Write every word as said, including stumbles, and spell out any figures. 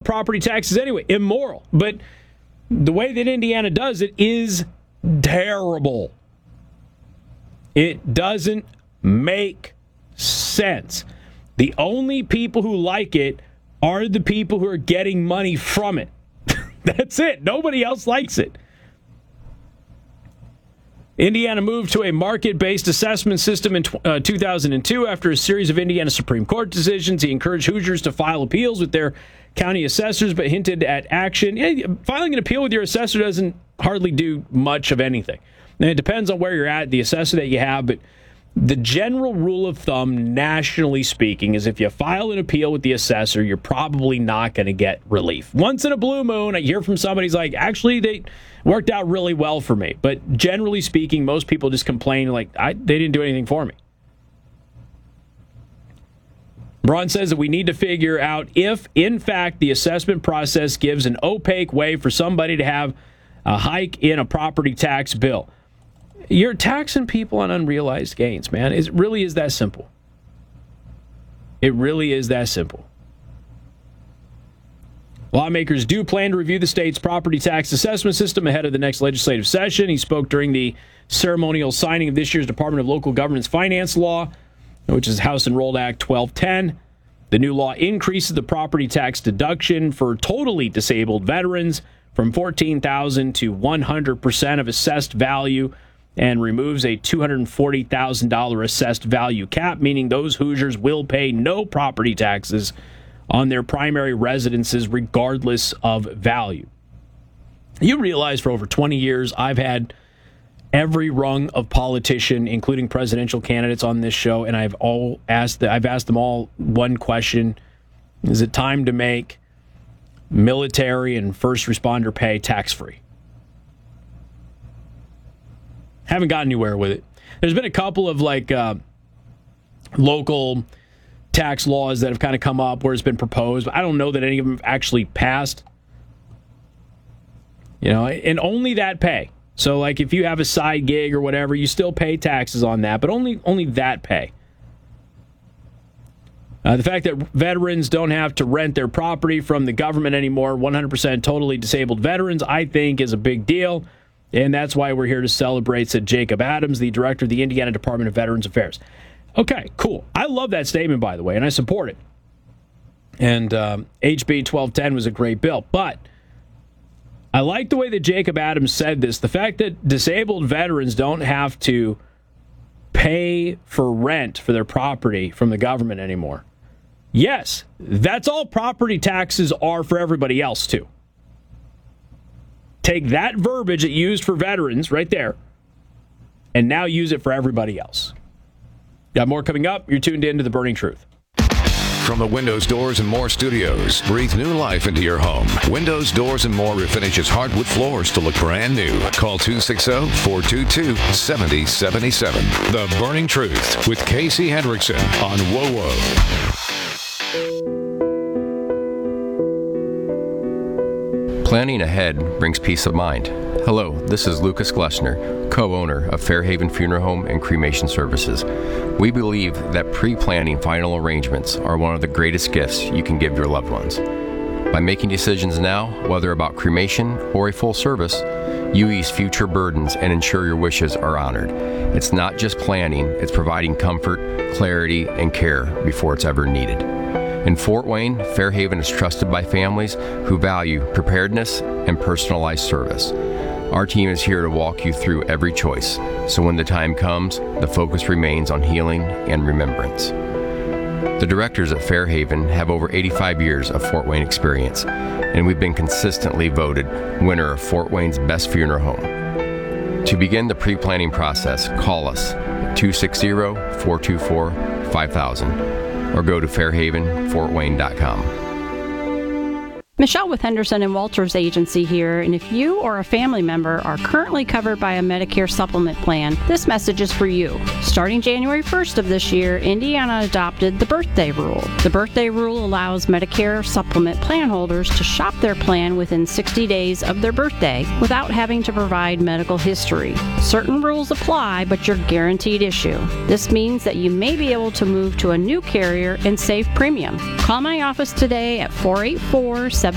property taxes anyway. Immoral. But the way that Indiana does it is terrible. It doesn't make sense. The only people who like it are the people who are getting money from it. That's it. Nobody else likes it. Indiana moved to a market-based assessment system in uh, two thousand two after a series of Indiana Supreme Court decisions. He encouraged Hoosiers to file appeals with their county assessors, but hinted at action. Yeah, filing an appeal with your assessor doesn't hardly do much of anything. And it depends on where you're at, the assessor that you have, but the general rule of thumb, nationally speaking, is if you file an appeal with the assessor, you're probably not going to get relief. Once in a blue moon, I hear from somebody who's like, actually, they worked out really well for me. But generally speaking, most people just complain like, I, they didn't do anything for me. Braun says that we need to figure out if, in fact, the assessment process gives an opaque way for somebody to have a hike in a property tax bill. You're taxing people on unrealized gains, man. It really is that simple. It really is that simple. Lawmakers do plan to review the state's property tax assessment system ahead of the next legislative session. He spoke during the ceremonial signing of this year's Department of Local Government's Finance Law, which is House Enrolled Act twelve ten. The new law increases the property tax deduction for totally disabled veterans from fourteen thousand dollars to one hundred percent of assessed value, and removes a two hundred forty thousand dollars assessed value cap, meaning those Hoosiers will pay no property taxes on their primary residences regardless of value. You realize for over twenty years, I've had every rung of politician, including presidential candidates on this show, and I've all asked I've asked them all one question. Is it time to make military and first responder pay tax-free? Haven't gotten anywhere with it. There's been a couple of like uh, local tax laws that have kind of come up where it's been proposed, but I don't know that any of them have actually passed. You know, and only that pay. So like if you have a side gig or whatever, you still pay taxes on that, but only only that pay. Uh, the fact that veterans don't have to rent their property from the government anymore, one hundred percent totally disabled veterans, I think is a big deal. And that's why we're here to celebrate, said Jacob Adams, the director of the Indiana Department of Veterans Affairs. Okay, cool. I love that statement, by the way, and I support it. And um, H B twelve ten was a great bill. But I like the way that Jacob Adams said this. The fact that disabled veterans don't have to pay for rent for their property from the government anymore. Yes, that's all property taxes are for everybody else, too. Take that verbiage that you used for veterans right there and now use it for everybody else. Got more coming up. You're tuned in to The Burning Truth. From the Windows, Doors, and More studios, breathe new life into your home. Windows, Doors, and More refinishes hardwood floors to look brand new. Call two six zero, four two two, seven zero seven seven. The Burning Truth with Casey Hendrickson on W O W O. Planning ahead brings peace of mind. Hello, this is Lucas Glessner, co-owner of Fairhaven Funeral Home and Cremation Services. We believe that pre-planning final arrangements are one of the greatest gifts you can give your loved ones. By making decisions now, whether about cremation or a full service, you ease future burdens and ensure your wishes are honored. It's not just planning, it's providing comfort, clarity, and care before it's ever needed. In Fort Wayne, Fairhaven is trusted by families who value preparedness and personalized service. Our team is here to walk you through every choice, so when the time comes, the focus remains on healing and remembrance. The directors at Fairhaven have over eighty-five years of Fort Wayne experience, and we've been consistently voted winner of Fort Wayne's Best Funeral Home. To begin the pre-planning process, call us at two six zero, four two four, five thousand or go to fairhaven fort wayne dot com. Michelle with Henderson and Walters Agency here, and if you or a family member are currently covered by a Medicare supplement plan, this message is for you. Starting January first of this year, Indiana adopted the birthday rule. The birthday rule allows Medicare supplement plan holders to shop their plan within sixty days of their birthday without having to provide medical history. Certain rules apply, but you're guaranteed issue. This means that you may be able to move to a new carrier and save premium. Call my office today at four eight four, seven